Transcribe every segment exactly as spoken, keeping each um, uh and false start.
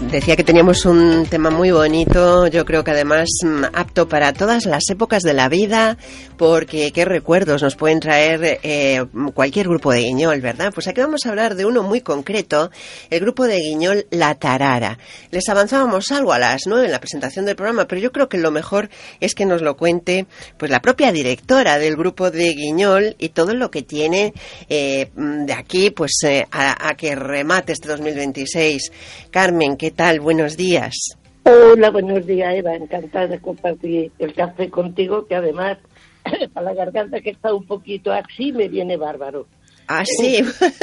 Decía que teníamos un tema muy bonito, yo creo que además apto para todas las épocas de la vida, porque qué recuerdos nos pueden traer eh, cualquier grupo de guiñol, ¿verdad? Pues aquí vamos a hablar de uno muy concreto, el grupo de guiñol La Tarara. Les avanzábamos algo a las nueve en la presentación del programa, pero yo creo que lo mejor es que nos lo cuente pues la propia directora del grupo de guiñol y todo lo que tiene eh, de aquí pues eh, a, a que remate este dos mil veintiséis. Carmen, ¿qué tal? Buenos días. Hola, buenos días, Eva. Encantada de compartir el café contigo, que además, para la garganta que está un poquito así, me viene bárbaro. Ah, sí.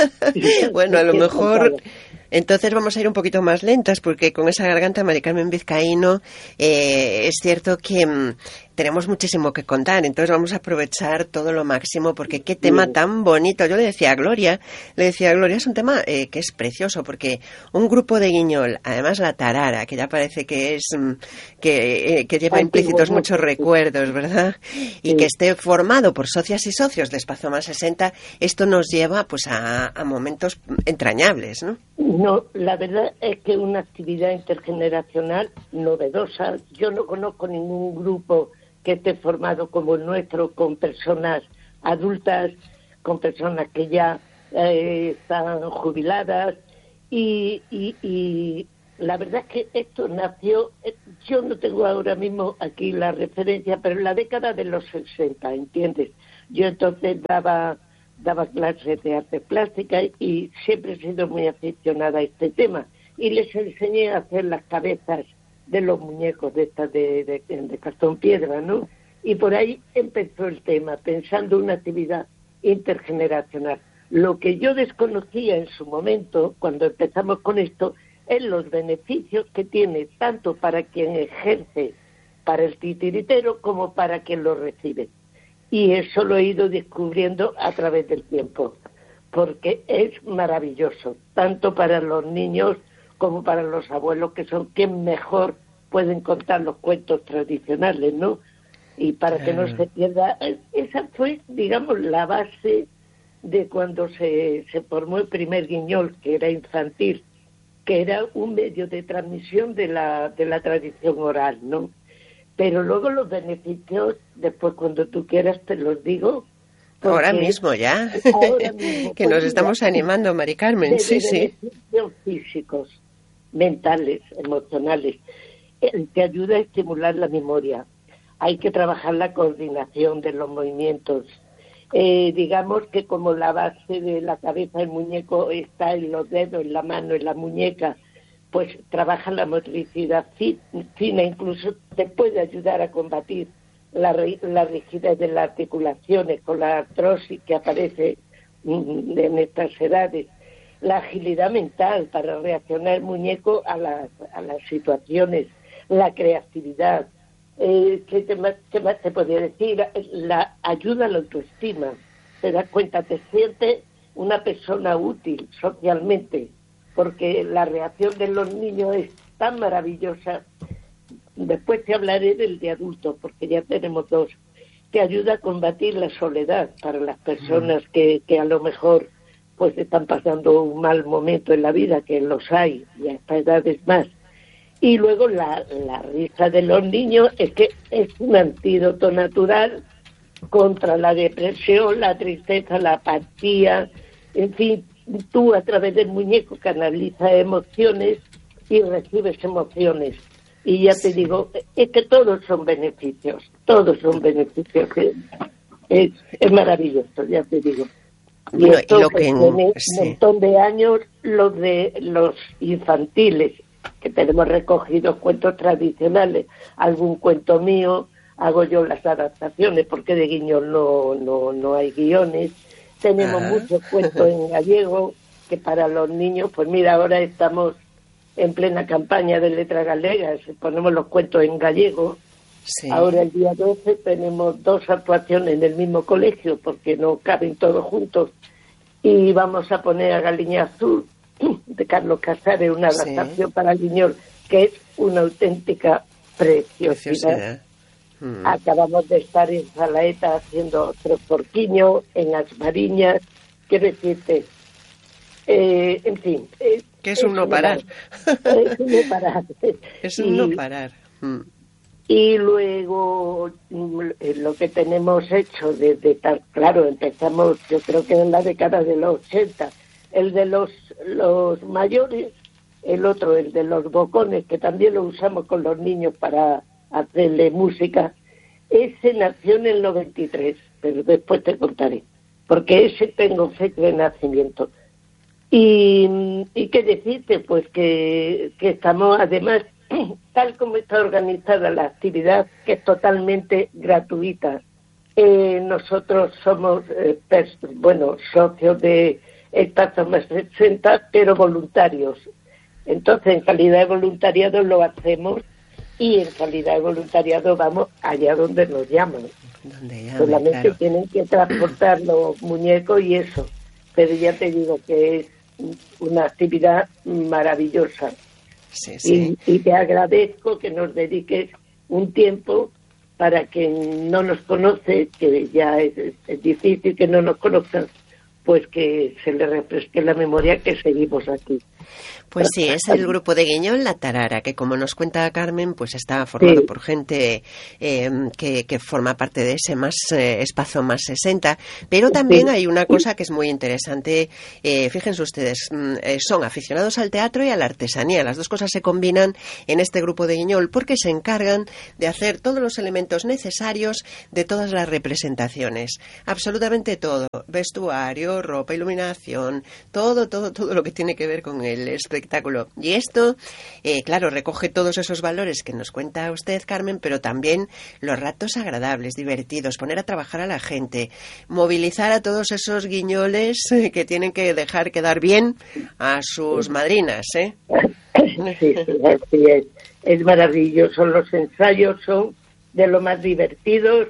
Bueno, a lo mejor entonces vamos a ir un poquito más lentas, porque con esa garganta, Mari Carmen Vizcaíno, eh, es cierto que mmm, tenemos muchísimo que contar, entonces vamos a aprovechar todo lo máximo, porque qué tema tan bonito. Yo le decía a Gloria, le decía a Gloria, es un tema eh, que es precioso, porque un grupo de guiñol, además La Tarara, que ya parece que es mmm, que, eh, que lleva implícitos muchos recuerdos, ¿verdad? Y sí, que esté formado por socias y socios de Espacio Más sesenta, esto nos lleva pues a, a momentos entrañables, ¿no? No, la verdad es que una actividad intergeneracional novedosa. Yo no conozco ningún grupo que esté formado como el nuestro, con personas adultas, con personas que ya eh, están jubiladas, y, y, y la verdad es que esto nació, yo no tengo ahora mismo aquí la referencia, pero en la década de los sesenta, ¿entiendes? Yo entonces daba... daba clases de arte plástica y siempre he sido muy aficionada a este tema, y les enseñé a hacer las cabezas de los muñecos de estas de, de, de cartón piedra, ¿no? Y por ahí empezó el tema, pensando en una actividad intergeneracional. Lo que yo desconocía en su momento, cuando empezamos con esto, es los beneficios que tiene tanto para quien ejerce, para el titiritero, como para quien lo recibe. Y eso lo he ido descubriendo a través del tiempo, porque es maravilloso, tanto para los niños como para los abuelos, que son quienes mejor pueden contar los cuentos tradicionales, ¿no? Y para que no se pierda, esa fue, digamos, la base de cuando se, se formó el primer guiñol, que era infantil, que era un medio de transmisión de la, de la tradición oral, ¿no? Pero luego los beneficios, después cuando tú quieras te los digo. Ahora mismo ya, ahora mismo, que nos estamos animando, Mari Carmen, sí, sí. Beneficios físicos, mentales, emocionales. Te ayuda a estimular la memoria. Hay que trabajar la coordinación de los movimientos. Eh, digamos que como la base de la cabeza del muñeco está en los dedos, en la mano, en la muñeca, pues trabaja la motricidad fina, incluso te puede ayudar a combatir la, la rigidez de las articulaciones con la artrosis que aparece en estas edades, la agilidad mental para reaccionar el muñeco a las, a las situaciones, la creatividad, eh, ¿qué, te, ¿qué más te podría decir? La ayuda a la autoestima, te das cuenta, te sientes una persona útil socialmente, porque la reacción de los niños es tan maravillosa. Después te hablaré del de adultos, porque ya tenemos dos. Te ayuda a combatir la soledad para las personas que, que a lo mejor pues están pasando un mal momento en la vida, que los hay, y a estas edades más. Y luego la, la risa de los niños es que es un antídoto natural contra la depresión, la tristeza, la apatía, en fin. Tú a través del muñeco canalizas emociones y recibes emociones. Y ya te digo, es que todos son beneficios, todos son beneficios. Es, es maravilloso, ya te digo. Y bueno, esto y lo pues, que, tiene sí. un montón de años, los de los infantiles, que tenemos recogidos cuentos tradicionales, algún cuento mío, hago yo las adaptaciones, porque de guiñol no, no, no hay guiones. Tenemos Ajá. muchos cuentos en gallego, que para los niños, pues mira, ahora estamos en plena campaña de letras gallegas, ponemos los cuentos en gallego. Sí. Ahora el día doce tenemos dos actuaciones en el mismo colegio, porque no caben todos juntos, y vamos a poner a Galiña Azul, de Carlos Casares, una adaptación sí. para guiñol, que es una auténtica preciosidad. preciosidad. Mm. Acabamos de estar en Salaeta haciendo otro porquiño, en As Mariñas, quiero decirte, eh, en fin, eh, Que es un no parar. Es un no parar. Es un no parar. Mm. Y luego lo que tenemos hecho desde tal, claro, empezamos, yo creo que en la década de los ochenta, el de los, los mayores, el otro, el de los bocones, que también lo usamos con los niños para hacerle música, ese nació en el noventa y tres, pero después te contaré, porque ese tengo fecha de nacimiento. Y, y qué decirte, pues que, que estamos, además, tal como está organizada la actividad, que es totalmente gratuita. Eh, nosotros somos, eh, pers- bueno, socios de Espacio Más sesenta, pero voluntarios. Entonces, en calidad de voluntariado lo hacemos y en calidad de voluntariado vamos allá donde nos llaman. Donde llame, Solamente claro. tienen que transportar los muñecos y eso. Pero ya te digo que es una actividad maravillosa. Sí, sí. Y, y te agradezco que nos dediques un tiempo para quien no nos conoce, que ya es, es difícil que no nos conozcan, pues que se le refresque la memoria que seguimos aquí. Pues sí, es el grupo de Guiñol La Tarara, que como nos cuenta Carmen, pues está formado Sí. por gente eh, que, que forma parte de ese más eh, espacio más sesenta, pero también Sí. hay una cosa que es muy interesante. Eh, fíjense ustedes, mm, eh, son aficionados al teatro y a la artesanía. Las dos cosas se combinan en este grupo de Guiñol porque se encargan de hacer todos los elementos necesarios de todas las representaciones. Absolutamente todo. Vestuario, ropa, iluminación, todo, todo, todo lo que tiene que ver con el espectáculo. Y esto, eh, claro, recoge todos esos valores que nos cuenta usted, Carmen, pero también los ratos agradables, divertidos, poner a trabajar a la gente, movilizar a todos esos guiñoles eh, que tienen que dejar quedar bien a sus madrinas, ¿eh? Sí, sí, así es. Es maravilloso. Los ensayos son de lo más divertidos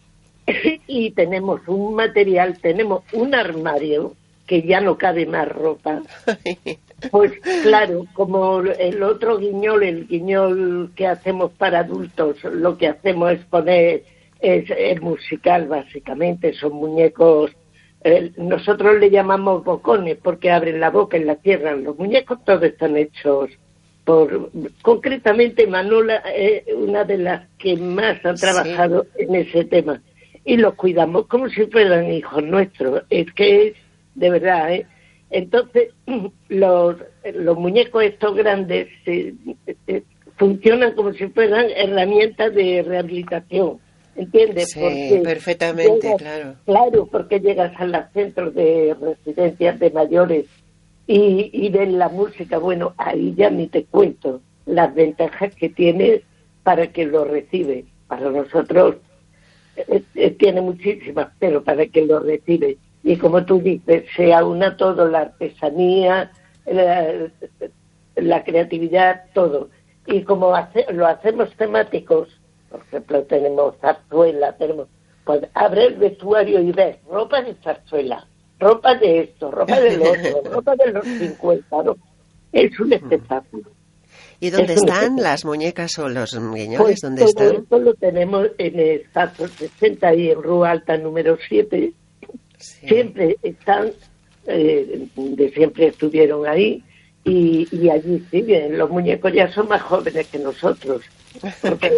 y tenemos un material, tenemos un armario que ya no cabe más ropa. Pues claro, como el otro guiñol, el guiñol que hacemos para adultos, lo que hacemos es poner, es, es musical básicamente, son muñecos, eh, nosotros le llamamos bocones porque abren la boca y la cierran. Los muñecos todos están hechos por, concretamente Manola es eh, una de las que más han trabajado sí. en ese tema. Y los cuidamos como si fueran hijos nuestros. Es que es de verdad, ¿eh? Entonces, los, los muñecos estos grandes eh, eh, funcionan como si fueran herramientas de rehabilitación, ¿entiendes? Sí, porque perfectamente, llegas, claro. Claro, porque llegas a los centros de residencias de mayores y, y ven la música, bueno, ahí ya ni te cuento las ventajas que tiene para que lo recibe. Para nosotros eh, eh, tiene muchísimas, pero para que lo recibe. Y como tú dices, se aúna todo, la artesanía, la, la creatividad, todo. Y como hace, lo hacemos temáticos, por ejemplo, tenemos zarzuela, tenemos, pues abre el vestuario y ves ropa de zarzuela, ropa de esto, ropa del otro, ropa de los cincuenta, ¿no? Es un espectáculo. ¿Y dónde es están las muñecas o los guiñoles? Pues ¿Dónde todo están? Esto lo tenemos en el Espacio sesenta y en Rúa Alta número siete. Sí. Siempre están, eh, de siempre estuvieron ahí y, y allí siguen. Los muñecos ya son más jóvenes que nosotros, porque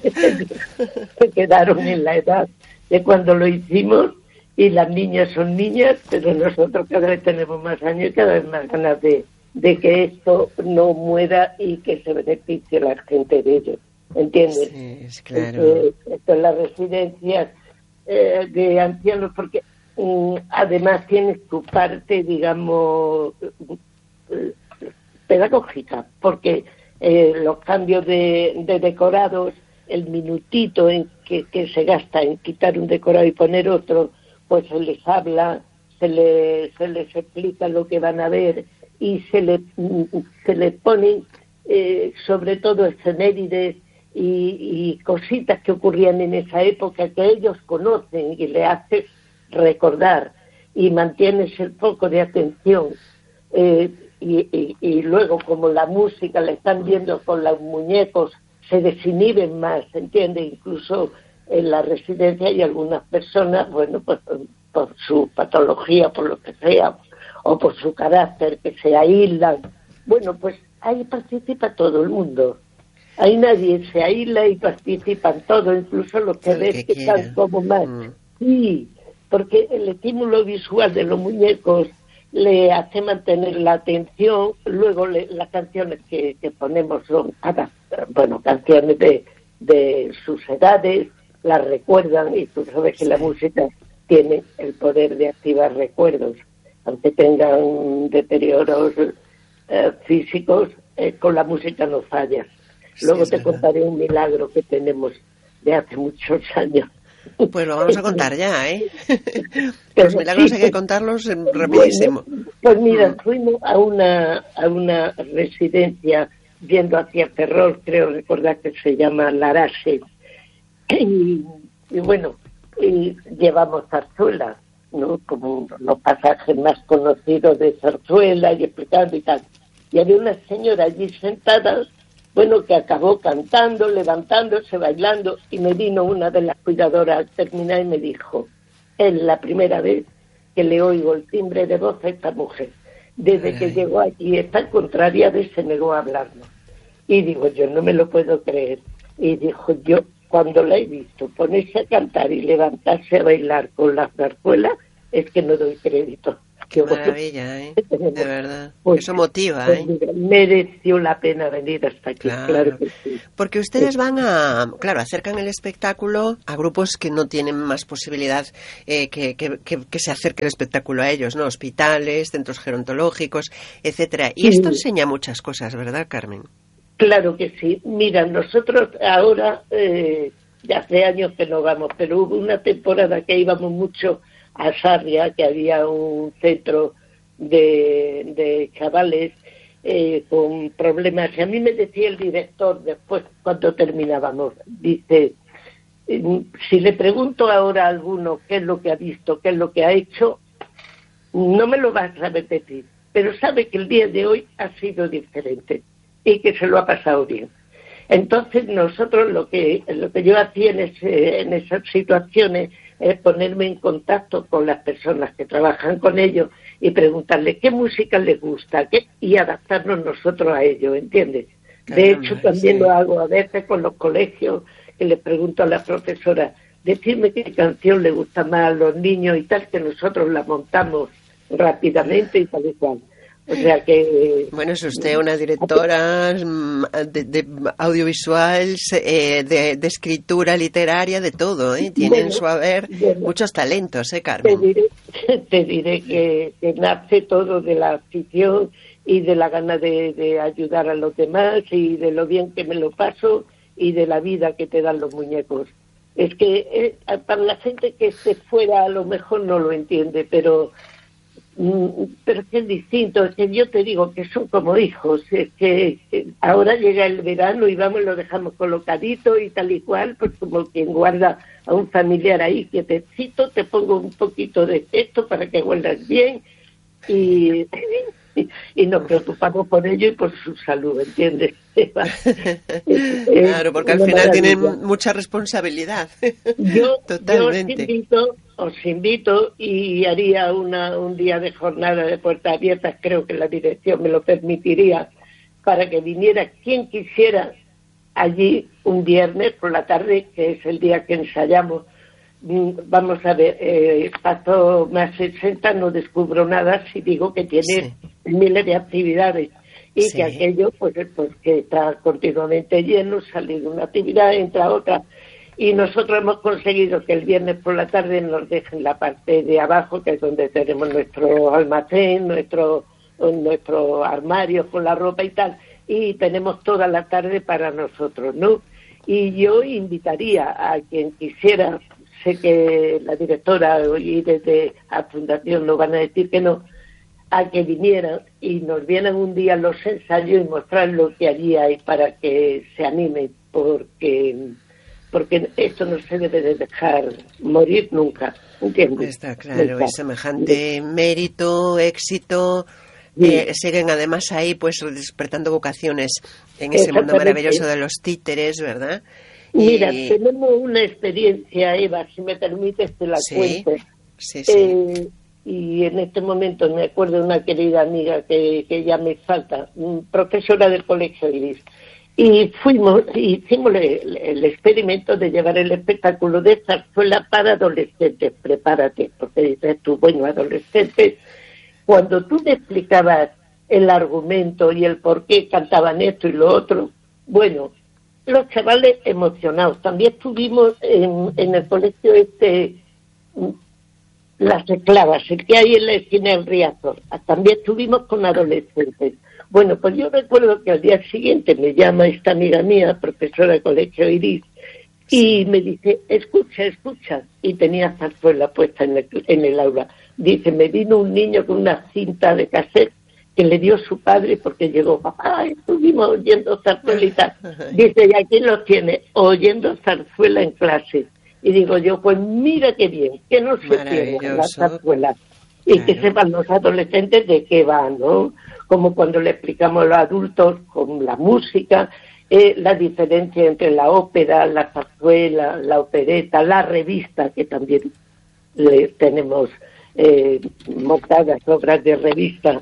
se quedaron en la edad de cuando lo hicimos y las niñas son niñas, pero nosotros cada vez tenemos más años y cada vez más ganas de, de que esto no muera y que se beneficie la gente de ello, ¿entiendes? Sí, es claro. Esto, esto es la residencia eh, de ancianos, porque además tienes tu parte, digamos, pedagógica, porque eh, los cambios de, de decorados, el minutito en que, que se gasta en quitar un decorado y poner otro, pues se les habla, se les, se les explica lo que van a ver y se, le, se les ponen eh, sobre todo efemérides y, y cositas que ocurrían en esa época que ellos conocen y le haces recordar y mantienes el foco de atención eh, y, y, y luego como la música la están viendo con los muñecos se desinhiben más, ¿entiende? Incluso en la residencia hay algunas personas, bueno, pues por su patología, por lo que sea, o por su carácter, que se aíslan Bueno, pues ahí participa todo el mundo. Ahí nadie se aísla y participan todos, incluso los que ves que están como más. Mm. Sí, porque el estímulo visual de los muñecos le hace mantener la atención. Luego le, las canciones que, que ponemos son, bueno, canciones de, de sus edades, las recuerdan, y tú sabes que sí. La música tiene el poder de activar recuerdos, aunque tengan deterioros eh, físicos, eh, con la música no falla. Luego sí, te verdad. Contaré un milagro que tenemos de hace muchos años. Pues lo vamos a contar ya, ¿eh? Los milagros hay que contarlos rapidísimo. Bueno, pues mira, mm. fuimos a una a una residencia yendo hacia Ferrol, creo recordar que se llama Larache, y, y bueno, y llevamos zarzuela, ¿no? Como los pasajes más conocidos de zarzuela y explicando y tal. Y había una señora allí sentada, bueno, que acabó cantando, levantándose, bailando, y me vino una de las cuidadoras al terminar y me dijo, es la primera vez que le oigo el timbre de voz a esta mujer. Desde Ay. que llegó aquí, esta contraria vez se negó a hablarnos. Y digo, yo no me lo puedo creer. Y dijo, yo cuando la he visto ponerse a cantar y levantarse a bailar con la zarzuela, es que no doy crédito. Qué maravilla, ¿eh? De verdad. Pues, eso motiva, ¿eh? Mereció la pena venir hasta aquí, claro, claro que sí. Porque ustedes van a, claro, acercan el espectáculo a grupos que no tienen más posibilidad eh, que, que, que, que se acerque el espectáculo a ellos, ¿no? Hospitales, centros gerontológicos, etcétera. Y esto sí. enseña muchas cosas, ¿verdad, Carmen? Claro que sí. Mira, nosotros ahora, eh, ya hace años que no vamos, pero hubo una temporada que íbamos mucho a Sarria, que había un centro de, de chavales eh, con problemas. Y a mí me decía el director después, cuando terminábamos, dice, si le pregunto ahora a alguno qué es lo que ha visto, qué es lo que ha hecho, no me lo vas a repetir, pero sabe que el día de hoy ha sido diferente y que se lo ha pasado bien. Entonces nosotros lo que lo que yo hacía en, ese, en esas situaciones es ponerme en contacto con las personas que trabajan con ellos y preguntarles qué música les gusta qué, y adaptarnos nosotros a ello, ¿entiendes? Caramba, de hecho también sí. Lo hago a veces con los colegios, que les pregunto a la profesora, decirme qué canción le gusta más a los niños y tal, que nosotros la montamos rápidamente y tal y cual. O sea que... Bueno, es usted una directora de, de audiovisual, eh, de, de escritura literaria, de todo, ¿eh? Tiene bueno, en su haber bueno, muchos talentos, ¿eh, Carmen? Te diré, te diré que, que nace todo de la afición y de la gana de, de ayudar a los demás y de lo bien que me lo paso y de la vida que te dan los muñecos. Es que eh, para la gente que esté fuera a lo mejor no lo entiende, pero... pero es que es distinto, es que yo te digo que son como hijos, es que ahora llega el verano y vamos y lo dejamos colocadito y tal y cual, pues como quien guarda a un familiar ahí, que te cito, te pongo un poquito de esto para que huelas bien y, y nos preocupamos por ello y por su salud, ¿entiendes? Claro, porque al final tienen mucha responsabilidad. Yo, Totalmente. yo os invito, os invito y haría una, un día de jornada de puertas abiertas, creo que la dirección me lo permitiría, para que viniera quien quisiera allí un viernes por la tarde, que es el día que ensayamos. Vamos a ver, eh, paso más sesenta, no descubro nada si digo que tiene sí. miles de actividades. Y sí. que aquello, pues, pues que está continuamente lleno, sale de una actividad, entra otra. Y nosotros hemos conseguido que el viernes por la tarde nos dejen la parte de abajo, que es donde tenemos nuestro almacén, nuestro, nuestro armario con la ropa y tal, y tenemos toda la tarde para nosotros, ¿no? Y yo invitaría a quien quisiera, sé que la directora y desde la fundación no van a decir que no, a que vinieran y nos vieran un día los ensayos y mostrar lo que allí hay para que se animen, porque porque esto no se debe de dejar morir nunca, ¿entiendes? Está claro, es semejante mérito, éxito, sí. eh, siguen además ahí pues despertando vocaciones en ese mundo maravilloso de los títeres, ¿verdad? Mira, y... tenemos una experiencia, Eva, si me permites te la sí, cuento. Sí, sí. Eh, y en este momento me acuerdo de una querida amiga que, que ya me falta, profesora del Colegio Iris, y fuimos, hicimos el, el experimento de llevar el espectáculo de zarzuela para adolescentes. Prepárate, porque dices tú, bueno, adolescentes, cuando tú me explicabas el argumento y el por qué cantaban esto y lo otro, bueno, los chavales emocionados. También estuvimos en, en el colegio este, Las Esclavas, el que hay en la esquina del Riazor. También estuvimos con adolescentes. Bueno, pues yo recuerdo que al día siguiente me llama esta amiga mía, profesora de Colegio Iris, y me dice, escucha, escucha, y tenía zarzuela puesta en el, en el aula. Dice, me vino un niño con una cinta de cassette que le dio su padre porque llegó, papá, estuvimos oyendo zarzuela y tal. Dice, y aquí lo tiene, oyendo zarzuela en clase. Y digo yo, pues mira qué bien, que no se pierdan las zarzuelas. Y claro, que sepan los adolescentes de qué va, ¿no? Como cuando le explicamos a los adultos con la música, eh, la diferencia entre la ópera, la zarzuela, la opereta, la revista, que también le tenemos eh, montadas obras de revista.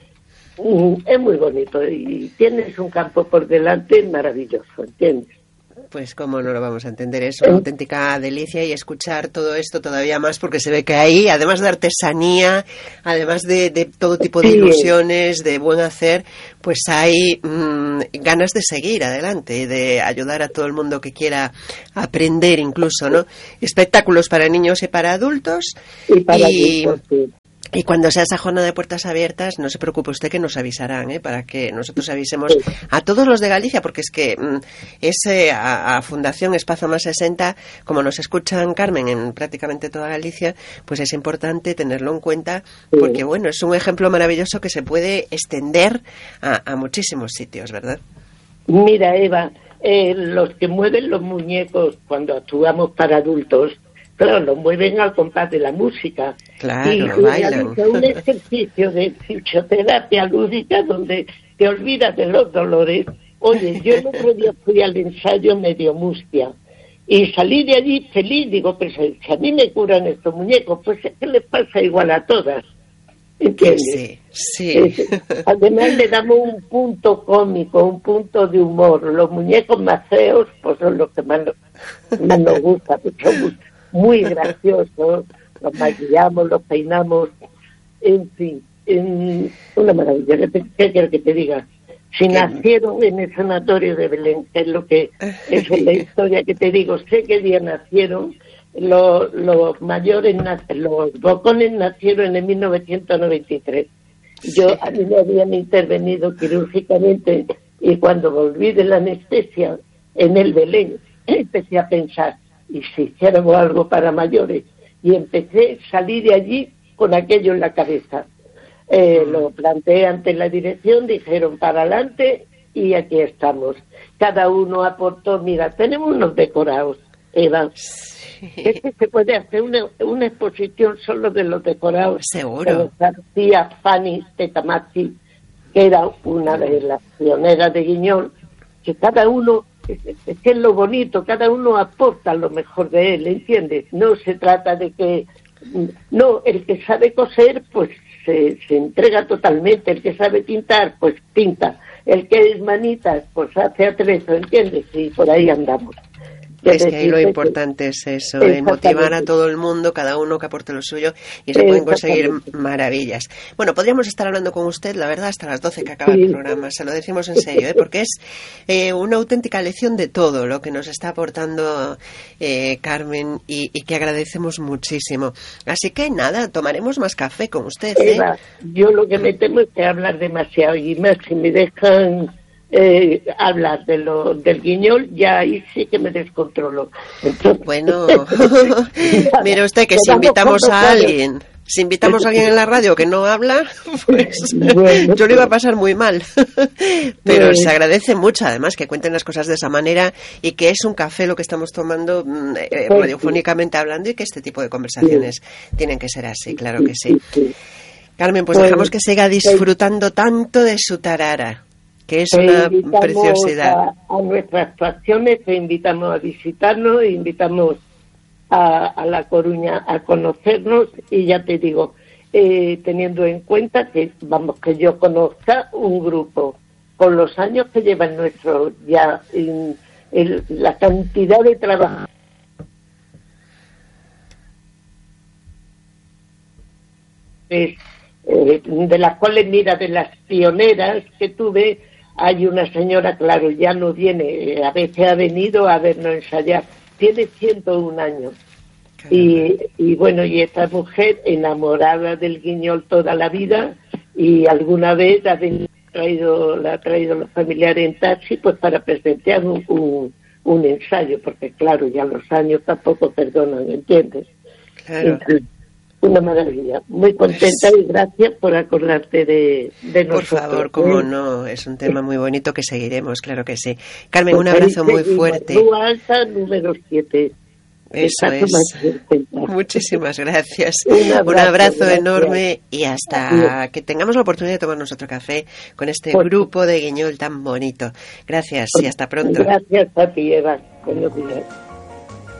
Mm, es muy bonito y tienes un campo por delante maravilloso, ¿entiendes? Pues cómo no lo vamos a entender, es una auténtica delicia, y escuchar todo esto todavía más, porque se ve que ahí, además de artesanía, además de, de todo tipo de ilusiones, de buen hacer, pues hay mmm, ganas de seguir adelante, de ayudar a todo el mundo que quiera aprender incluso, ¿no? Espectáculos para niños y para adultos. Y para y... adultos, sí. Y cuando sea esa jornada de puertas abiertas, no se preocupe usted que nos avisarán, ¿eh? Para que nosotros avisemos sí. a todos los de Galicia, porque es que mm, ese a, a Fundación Espazo Más sesenta, como nos escuchan, Carmen, en prácticamente toda Galicia, pues es importante tenerlo en cuenta, sí. porque bueno, es un ejemplo maravilloso que se puede extender a, a muchísimos sitios, ¿verdad? Mira, Eva, eh, los que mueven los muñecos cuando actuamos para adultos, claro, lo mueven al compás de la música. Claro, y bailan. un ejercicio de fisioterapia lúdica donde te olvidas de los dolores. Oye, yo el otro día fui al ensayo medio mustia y salí de allí feliz. Digo, pues si a mí me curan estos muñecos, pues es que les pasa igual a todas. ¿Entiendes? Sí, sí. Es, además le damos un punto cómico, un punto de humor. Los muñecos más feos, pues son los que más, más nos gustan, pues son muy graciosos, los maquillamos, los peinamos, en fin, en una maravilla. ¿Qué, te, qué quieres que te diga? Si nacieron en el sanatorio de Belén, que es lo que es la historia que te digo, sé qué día nacieron, los, los mayores, los bocones nacieron en mil novecientos noventa y tres. Yo, a mí me habían intervenido quirúrgicamente y cuando volví de la anestesia en el Belén, empecé a pensar, y si hiciéramos algo para mayores, y empecé a salir de allí con aquello en la cabeza. Eh, lo planteé ante la dirección, dijeron para adelante y aquí estamos. Cada uno aportó, mira, tenemos unos decorados, Eva. Sí. Es que se puede hacer una, una exposición solo de los decorados. Seguro. García Fanny Tetamazzi, que era una de las pioneras de Guiñol, que cada uno, es, es que es lo bonito, cada uno aporta lo mejor de él, ¿entiendes? No se trata de que, no, el que sabe coser, pues se, se entrega totalmente, el que sabe pintar, pues pinta, el que es manitas, pues hace atrezo, ¿entiendes? Y por ahí andamos. Es que ahí lo importante es eso, en motivar a todo el mundo, cada uno que aporte lo suyo, y se pueden conseguir maravillas. Bueno, podríamos estar hablando con usted, la verdad, hasta las doce que acaba sí. el programa, se lo decimos en serio, ¿eh? Porque es eh, una auténtica lección de todo lo que nos está aportando eh, Carmen, y, y que agradecemos muchísimo. Así que nada, tomaremos más café con usted. ¿eh? Eva, yo lo que me temo es que hablar demasiado, y más si me dejan... Eh, hablar de lo del Guiñol, ya ahí sí que me descontrolo. Entonces, bueno, mire usted que si invitamos a alguien, si invitamos a alguien en la radio que no habla, pues bueno, yo lo iba a pasar muy mal. Pero bueno, se agradece mucho, además, que cuenten las cosas de esa manera, y que es un café lo que estamos tomando eh, radiofónicamente hablando, y que este tipo de conversaciones sí. tienen que ser así, claro que sí. Carmen, pues, pues dejamos que siga disfrutando tanto de su tarara, que es una preciosidad. A, a nuestras actuaciones te invitamos a visitarnos, e invitamos a, a La Coruña a conocernos, y ya te digo, eh, teniendo en cuenta que, vamos, que yo conozca un grupo con los años que llevan nuestro ya en, en la cantidad de trabajo eh, de las cuales, mira, de las pioneras que tuve, hay una señora, claro, ya no viene, a veces ha venido a vernos ensayar, tiene ciento un años. Y, y bueno, y esta mujer enamorada del guiñol toda la vida, y alguna vez ha venido, traído, la ha traído los familiares en taxi pues para presenciar un, un, un ensayo, porque claro, ya los años tampoco perdonan, ¿entiendes? Claro. Entonces, una maravilla, muy contenta y gracias por acordarte de, de nosotros. Por favor, cómo no, es un tema muy bonito que seguiremos, claro que sí. Carmen, un abrazo muy fuerte. Rúa Alta, número siete. Eso es. Muchísimas gracias. Un abrazo, un abrazo gracias. Enorme y hasta que tengamos la oportunidad de tomarnos otro café con este Por grupo de guiñol tan bonito. Gracias y hasta pronto. Gracias a ti, Eva. Buenos días.